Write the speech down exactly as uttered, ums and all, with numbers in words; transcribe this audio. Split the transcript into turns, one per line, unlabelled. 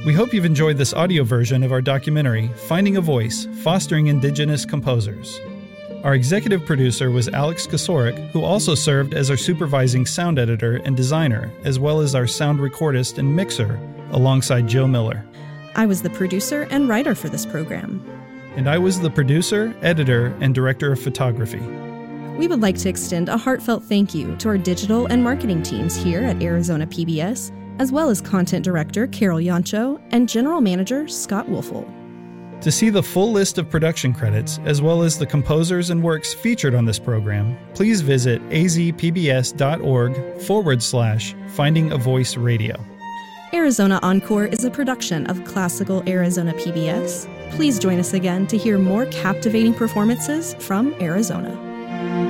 We hope you've enjoyed this audio version of our documentary, Finding a Voice, Fostering Indigenous Composers. Our executive producer was Alex Kosorik, who also served as our supervising sound editor and designer, as well as our sound recordist and mixer, alongside Joe Miller.
I was the producer and writer for this program.
And I was the producer, editor, and director of photography.
We would like to extend a heartfelt thank you to our digital and marketing teams here at Arizona P B S, as well as content director Carol Yancho and general manager Scott Wolfel.
To see the full list of production credits, as well as the composers and works featured on this program, please visit azpbs.org forward slash Finding a Voice Radio.
Arizona Encore is a production of Classical Arizona P B S. Please join us again to hear more captivating performances from Arizona.